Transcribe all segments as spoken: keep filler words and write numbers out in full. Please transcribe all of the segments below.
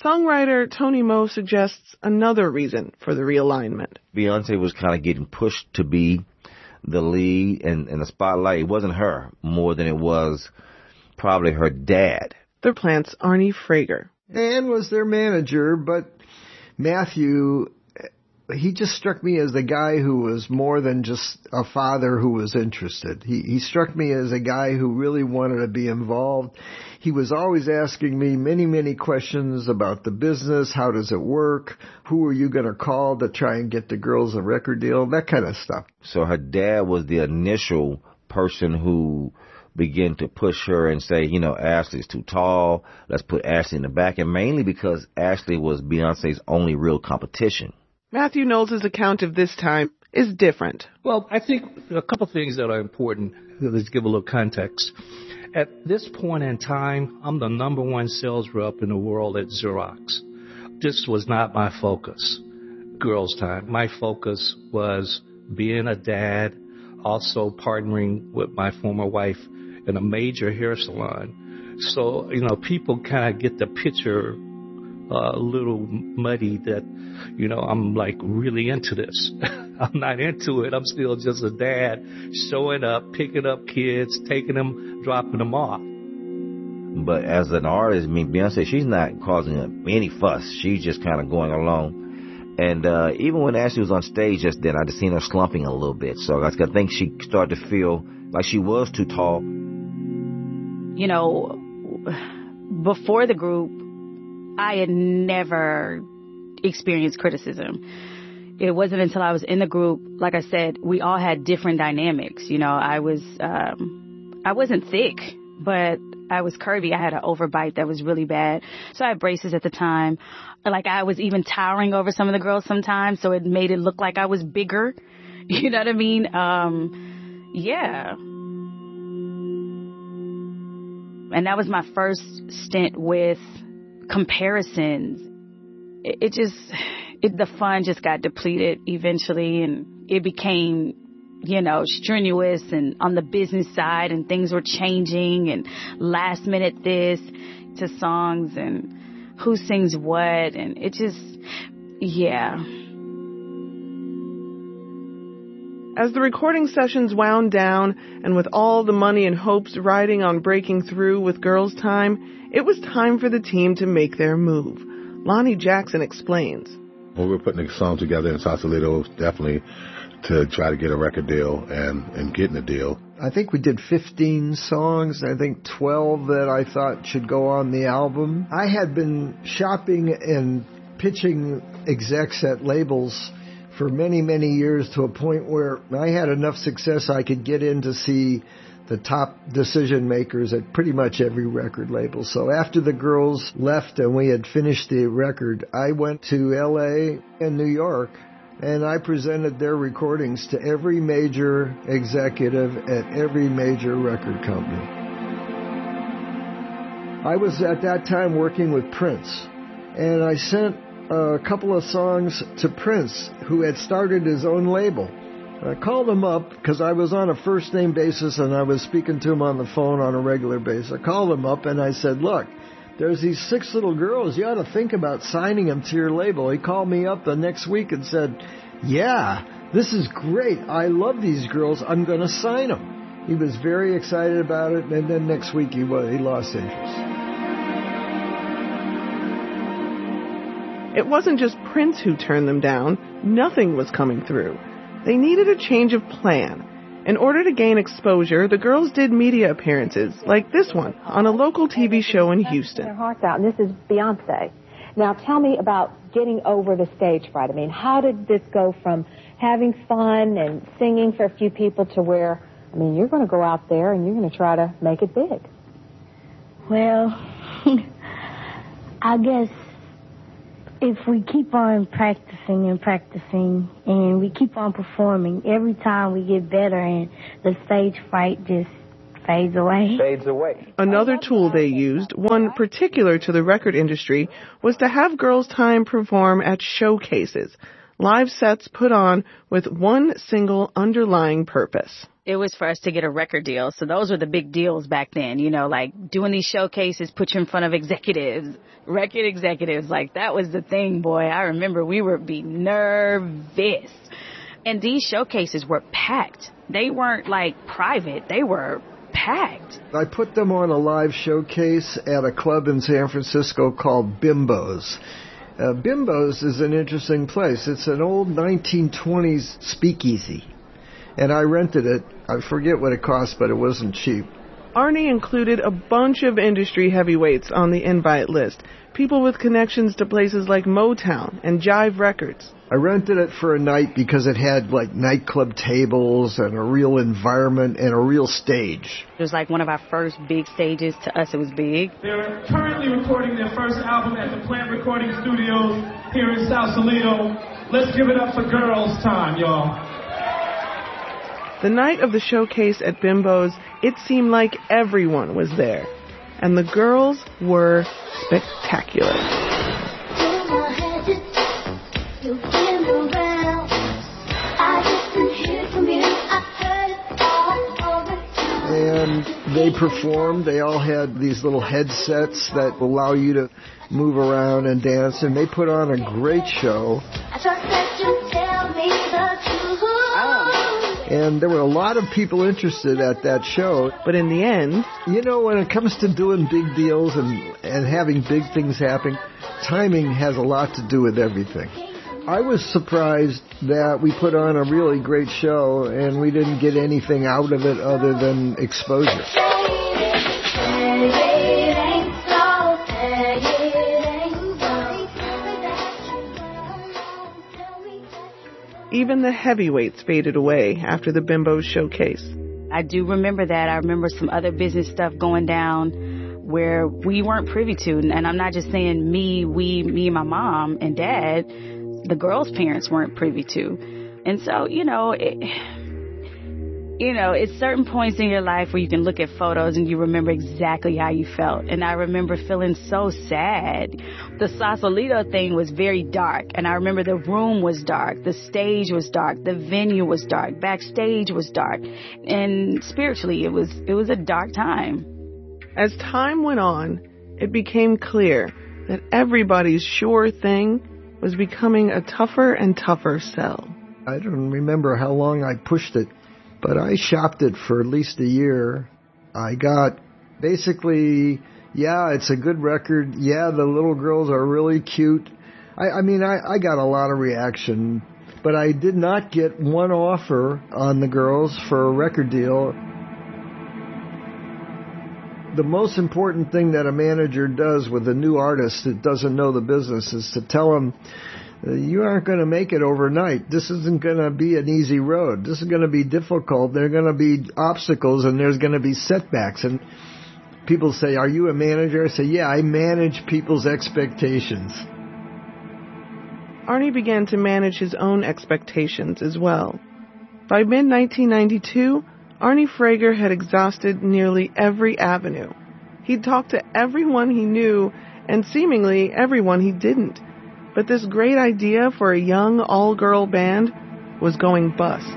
Songwriter Tony Moe suggests another reason for the realignment. Beyonce was kind of getting pushed to be the lead and, and the spotlight. It wasn't her more than it was probably her dad. The Plant's Arnie Frager. Ann was their manager, but Matthew, he just struck me as the guy who was more than just a father who was interested. He, he struck me as a guy who really wanted to be involved. He was always asking me many, many questions about the business. How does it work? Who are you going to call to try and get the girls a record deal? That kind of stuff. So her dad was the initial person who began to push her and say, you know, Ashley's too tall. Let's put Ashley in the back. And mainly because Ashley was Beyonce's only real competition. Matthew Knowles' account of this time is different. Well, I think a couple things that are important. Let's give a little context. At this point in time, I'm the number one sales rep in the world at Xerox. This was not my focus, Girls Time. My focus was being a dad, also partnering with my former wife in a major hair salon. So, you know, people kind of get the picture uh, a little muddy that, you know, I'm like really into this. I'm not into it. I'm still just a dad showing up, picking up kids, taking them, dropping them off. But as an artist, I mean, Beyonce, she's not causing any fuss. She's just kind of going along. And uh, even when Ashley was on stage just then, I just seen her slumping a little bit. So I think she started to feel like she was too tall. You know, before the group, I had never experienced criticism. It wasn't until I was in the group, like I said, we all had different dynamics. You know, I was, um, I wasn't thick, but I was curvy. I had an overbite that was really bad. So I had braces at the time. Like I was even towering over some of the girls sometimes, so it made it look like I was bigger. You know what I mean? Um, yeah. And that was my first stint with comparisons. It, it just, it, the fun just got depleted eventually, and it became, you know, strenuous and on the business side, and things were changing and last minute this to songs and who sings what, and it just, yeah. As the recording sessions wound down, and with all the money and hopes riding on breaking through with Girls Time, it was time for the team to make their move. Lonnie Jackson explains. When we were putting the song together in Sausalito, definitely to try to get a record deal and, and getting a deal. I think we did fifteen songs. I think twelve that I thought should go on the album. I had been shopping and pitching execs at labels for many, many years, to a point where I had enough success I could get in to see the top decision makers at pretty much every record label. So after the girls left and we had finished the record, I went to L A and New York, and I presented their recordings to every major executive at every major record company. I was at that time working with Prince, and I sent a couple of songs to Prince, who had started his own label. I called him up because I was on a first-name basis, and I was speaking to him on the phone on a regular basis. I called him up, and I said, look, there's these six little girls. You ought to think about signing them to your label. He called me up the next week and said, yeah, this is great. I love these girls. I'm going to sign them. He was very excited about it, and then next week he, he lost interest. It wasn't just Prince who turned them down. Nothing was coming through. They needed a change of plan. In order to gain exposure, the girls did media appearances, like this one, on a local T V show in Houston. Their hearts out, and this is Beyonce. Now tell me about getting over the stage fright. I mean, how did this go from having fun and singing for a few people to where, I mean, you're going to go out there and you're going to try to make it big? Well, I guess if we keep on practicing and practicing and we keep on performing, every time we get better and the stage fright just fades away. Fades away. Another tool they used, one particular to the record industry, was to have Girls Time perform at showcases, Live sets put on with one single underlying purpose. It was for us to get a record deal. So those were the big deals back then, you know, like doing these showcases, put you in front of executives, record executives. Like that was the thing, boy. I remember we would be nervous. And these showcases were packed. They weren't like private. They were packed. I put them on a live showcase at a club in San Francisco called Bimbo's. Uh, Bimbo's is an interesting place. It's an old nineteen twenties speakeasy. And I rented it. I forget what it cost, but it wasn't cheap. Arnie included a bunch of industry heavyweights on the invite list. People with connections to places like Motown and Jive Records. I rented it for a night because it had like nightclub tables and a real environment and a real stage. It was like one of our first big stages. To us, it was big. They're currently recording their first album at the Plant Recording Studios here in Sausalito. Let's give it up for Girls Time, y'all. The night of the showcase at Bimbo's, it seemed like everyone was there. And the girls were spectacular. And they performed. They all had these little headsets that allow you to move around and dance. And they put on a great show. I trust that you tell me the truth. And there were a lot of people interested at that show. But in the end, you know, when it comes to doing big deals and, and having big things happen, timing has a lot to do with everything. I was surprised that we put on a really great show and we didn't get anything out of it other than exposure. Even the heavyweights faded away after the Bimbo's showcase. I do remember that. I remember some other business stuff going down where we weren't privy to. And I'm not just saying me, we, me and my mom and dad. The girls' parents weren't privy to. And so, you know, it, you know, it's certain points in your life where you can look at photos and you remember exactly how you felt. And I remember feeling so sad. The Sausalito thing was very dark. And I remember the room was dark. The stage was dark. The venue was dark. Backstage was dark. And spiritually, it was, it was a dark time. As time went on, it became clear that everybody's sure thing was becoming a tougher and tougher sell. I don't remember how long I pushed it, but I shopped it for at least a year. I got basically, yeah, it's a good record. Yeah, the little girls are really cute. I, I mean, I, I got a lot of reaction, but I did not get one offer on the girls for a record deal. The most important thing that a manager does with a new artist that doesn't know the business is to tell them, you aren't going to make it overnight. This isn't going to be an easy road. This is going to be difficult. There are going to be obstacles and there's going to be setbacks. And people say, are you a manager? I say, yeah, I manage people's expectations. Arnie began to manage his own expectations as well. By mid nineteen ninety-two, Arnie Frager had exhausted nearly every avenue. He'd talked to everyone he knew and seemingly everyone he didn't. But this great idea for a young all-girl band was going bust.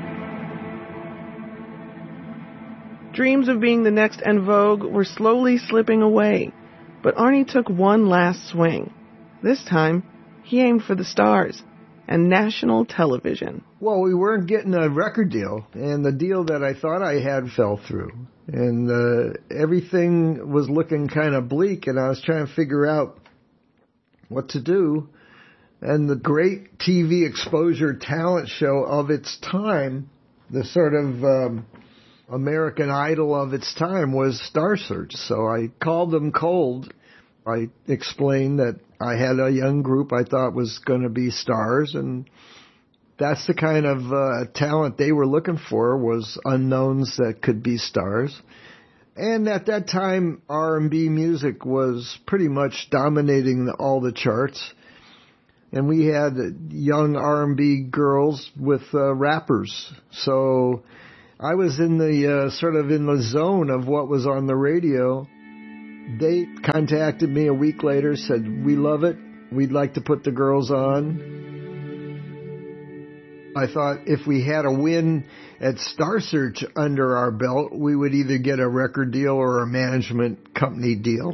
Dreams of being the next En Vogue were slowly slipping away, but Arnie took one last swing. This time, he aimed for the stars and national television. Well, we weren't getting a record deal, and the deal that I thought I had fell through. And uh, everything was looking kind of bleak, and I was trying to figure out what to do. And the great T V exposure talent show of its time, the sort of um, American Idol of its time, was Star Search. So I called them cold. I explained that I had a young group I thought was going to be stars, and that's the kind of uh, talent they were looking for, was unknowns that could be stars. And at that time, R and B music was pretty much dominating the, all the charts. And we had young R and B girls with uh, rappers. So I was in the uh, sort of in the zone of what was on the radio. They contacted me a week later, said, we love it. We'd like to put the girls on. I thought if we had a win at Star Search under our belt, we would either get a record deal or a management company deal.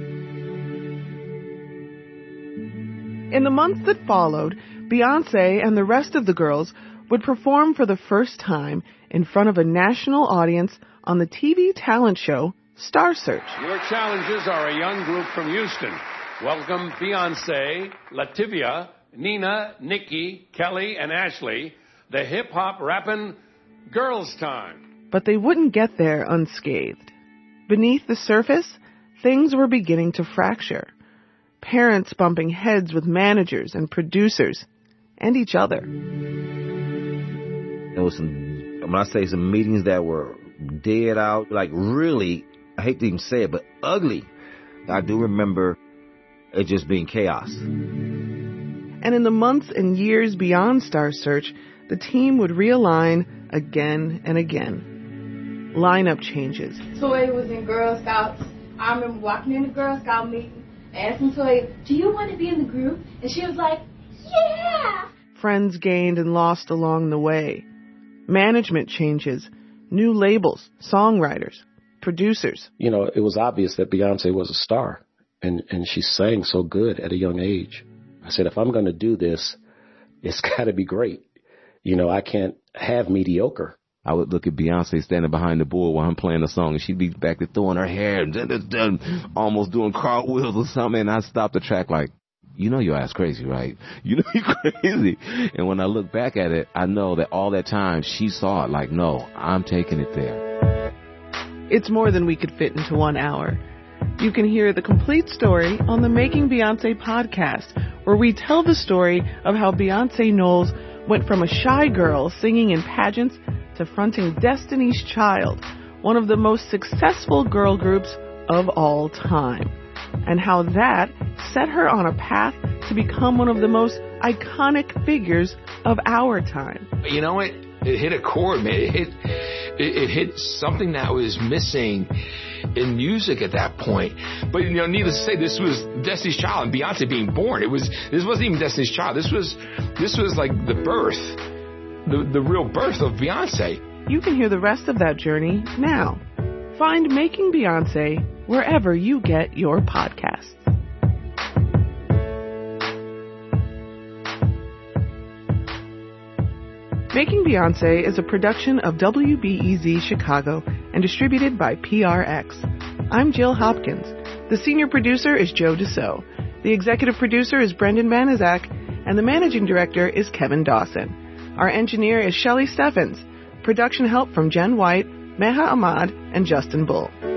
In the months that followed, Beyoncé and the rest of the girls would perform for the first time in front of a national audience on the T V talent show Star Search. Your challengers are a young group from Houston. Welcome Beyoncé, Lativia, Nina, Nikki, Kelly, and Ashley, the hip-hop rapping Girls Time. But they wouldn't get there unscathed. Beneath the surface, things were beginning to fracture. Parents bumping heads with managers and producers and each other. There was some, when I say some meetings that were dead out, like really, I hate to even say it, but ugly. I do remember it just being chaos. And in the months and years beyond Star Search, the team would realign again and again. Lineup changes. Toy was in Girl Scouts. I remember walking in the Girl Scout meeting, asking Toy, do you want to be in the group? And she was like, yeah! Friends gained and lost along the way. Management changes. New labels, songwriters, producers. You know, it was obvious that Beyoncé was a star, and, and she sang so good at a young age. I said, if I'm going to do this, it's got to be great. You know, I can't have mediocre. I would look at Beyonce standing behind the board while I'm playing the song, and she'd be back there throwing her hair and dun, dun, dun, almost doing cartwheels or something, and I'd stop the track like, you know your ass crazy, right? You know you're crazy. And when I look back at it, I know that all that time she saw it like, no, I'm taking it there. It's more than we could fit into one hour. You can hear the complete story on the Making Beyoncé podcast, where we tell the story of how Beyoncé Knowles went from a shy girl singing in pageants to fronting Destiny's Child, one of the most successful girl groups of all time, and how that set her on a path to become one of the most iconic figures of our time. You know, it, it hit a chord, man. It hit, it, it hit something that was missing in music at that point. But, you know, needless to say, this was Destiny's Child and Beyonce being born. It was, this wasn't even Destiny's Child. This was, this was like the birth, the, the real birth of Beyonce. You can hear the rest of that journey now. Find Making Beyoncé wherever you get your podcasts. Making Beyoncé is a production of W B E Z Chicago and distributed by P R X. I'm Jill Hopkins. The senior producer is Joe Deso. The executive producer is Brendan Banaszak, and the managing director is Kevin Dawson. Our engineer is Shelley Steffens. Production help from Jen White, Meha Ahmad, and Justin Bull.